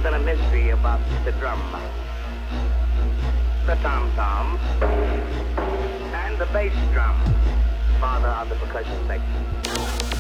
been a mystery about the drum, the tom-tom, and the bass drum, father of the percussion section.